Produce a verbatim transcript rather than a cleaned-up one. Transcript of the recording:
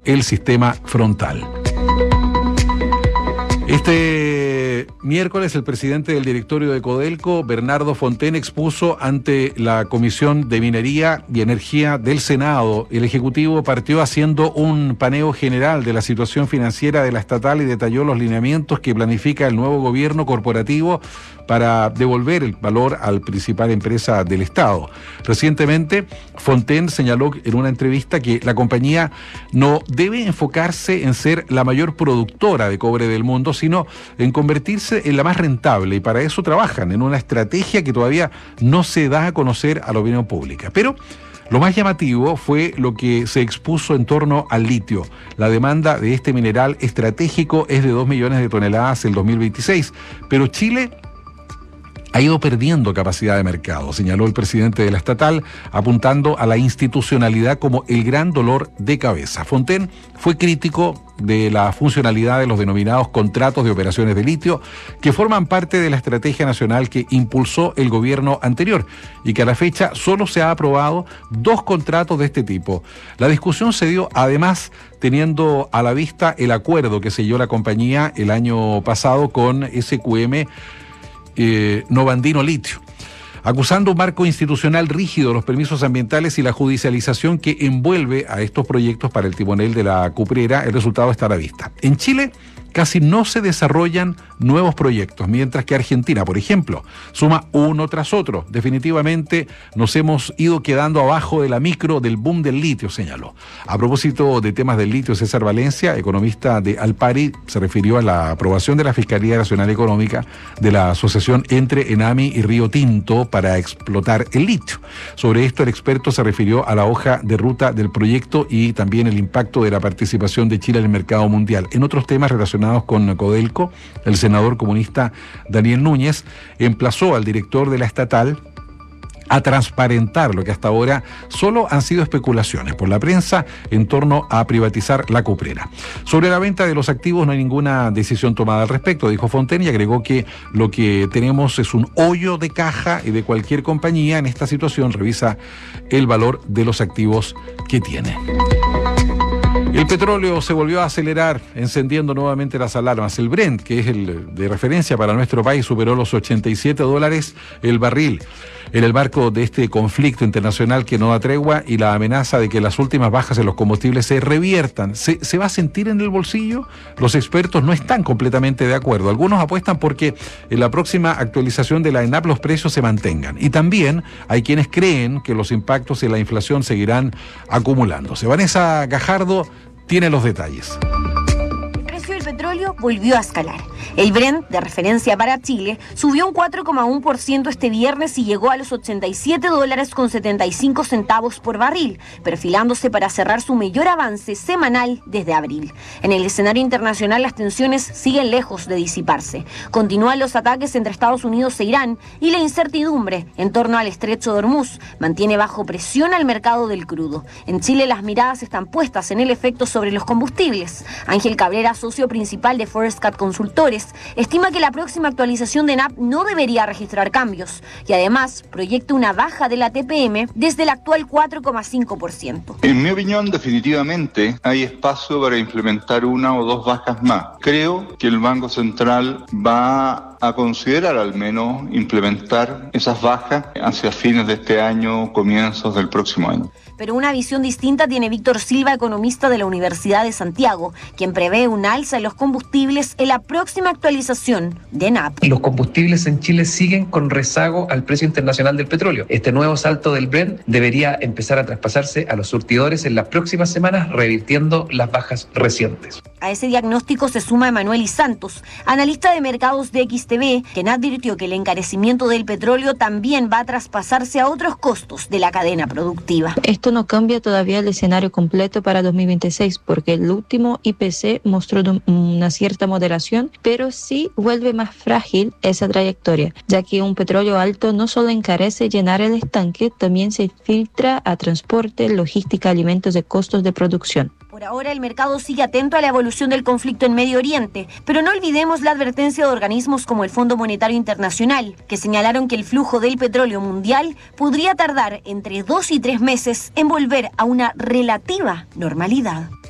el sistema frontal. Este miércoles el presidente del directorio de Codelco, Bernardo Fontaine, expuso ante la Comisión de Minería y Energía del Senado. El Ejecutivo partió haciendo un paneo general de la situación financiera de la estatal y detalló los lineamientos que planifica el nuevo gobierno corporativo para devolver el valor al principal empresa del Estado. Recientemente, Fontaine señaló en una entrevista que la compañía no debe enfocarse en ser la mayor productora de cobre del mundo, sino en convertirse en la más rentable, y para eso trabajan en una estrategia que todavía no se da a conocer a la opinión pública. Pero lo más llamativo fue lo que se expuso en torno al litio. La demanda de este mineral estratégico es de dos millones de toneladas en dos mil veintiséis, pero Chile ha ido perdiendo capacidad de mercado, señaló el presidente de la estatal, apuntando a la institucionalidad como el gran dolor de cabeza. Fontaine fue crítico de la funcionalidad de los denominados contratos de operaciones de litio, que forman parte de la estrategia nacional que impulsó el gobierno anterior y que a la fecha solo se ha aprobado dos contratos de este tipo. La discusión se dio además teniendo a la vista el acuerdo que selló la compañía el año pasado con S Q M Eh, Novandino Litio, acusando un marco institucional rígido, los permisos ambientales y la judicialización que envuelve a estos proyectos para el timonel de la cuprera. El resultado está a la vista. En Chile casi no se desarrollan nuevos proyectos, mientras que Argentina, por ejemplo, suma uno tras otro. Definitivamente nos hemos ido quedando abajo de la micro del boom del litio, señaló. A propósito de temas del litio, César Valencia, economista de Alpari, se refirió a la aprobación de la Fiscalía Nacional Económica de la asociación entre Enami y Río Tinto para explotar el litio. Sobre esto, el experto se refirió a la hoja de ruta del proyecto y también el impacto de la participación de Chile en el mercado mundial. En otros temas relacionados con Codelco, el senador comunista Daniel Núñez emplazó al director de la estatal a transparentar lo que hasta ahora solo han sido especulaciones por la prensa en torno a privatizar la cuprera. Sobre la venta de los activos no hay ninguna decisión tomada al respecto, dijo Fontaine, y agregó que lo que tenemos es un hoyo de caja y de cualquier compañía en esta situación revisa el valor de los activos que tiene. El petróleo se volvió a acelerar, encendiendo nuevamente las alarmas. El Brent, que es el de referencia para nuestro país, superó los ochenta y siete dólares el barril. En el marco de este conflicto internacional que no da tregua y la amenaza de que las últimas bajas en los combustibles se reviertan, ¿se, se va a sentir en el bolsillo? Los expertos no están completamente de acuerdo. Algunos apuestan porque en la próxima actualización de la ENAP los precios se mantengan. Y también hay quienes creen que los impactos de la inflación seguirán acumulándose. Vanessa Gajardo tiene los detalles. El petróleo volvió a escalar. El Brent, de referencia para Chile, subió un cuatro coma uno por ciento este viernes y llegó a los ochenta y siete dólares con setenta y cinco centavos por barril, perfilándose para cerrar su mayor avance semanal desde abril. En el escenario internacional, las tensiones siguen lejos de disiparse. Continúan los ataques entre Estados Unidos e Irán y la incertidumbre en torno al estrecho de Hormuz mantiene bajo presión al mercado del crudo. En Chile, las miradas están puestas en el efecto sobre los combustibles. Ángel Cabrera, socio principal de Forescat Consultores, estima que la próxima actualización de ENAP no debería registrar cambios y además proyecta una baja de la T P M desde el actual cuatro coma cinco por ciento. En mi opinión, definitivamente hay espacio para implementar una o dos bajas más. Creo que el Banco Central va a considerar al menos implementar esas bajas hacia fines de este año, comienzos del próximo año. Pero una visión distinta tiene Víctor Silva, economista de la Universidad de Santiago, quien prevé un alza en los combustibles en la próxima actualización de ENAP. Los combustibles en Chile siguen con rezago al precio internacional del petróleo. Este nuevo salto del Brent debería empezar a traspasarse a los surtidores en las próximas semanas, revirtiendo las bajas recientes. A ese diagnóstico se suma Emanuel Santos, analista de mercados de X T V, quien advirtió que el encarecimiento del petróleo también va a traspasarse a otros costos de la cadena productiva. Esto no cambia todavía el escenario completo para dos mil veintiséis, porque el último I P C mostró una cierta moderación, pero sí vuelve más frágil esa trayectoria, ya que un petróleo alto no solo encarece llenar el estanque, también se filtra a transporte, logística, alimentos y costos de producción. Por ahora el mercado sigue atento a la evolución del conflicto en Medio Oriente, pero no olvidemos la advertencia de organismos como el Fondo Monetario Internacional, que señalaron que el flujo del petróleo mundial podría tardar entre dos y tres meses en volver a una relativa normalidad.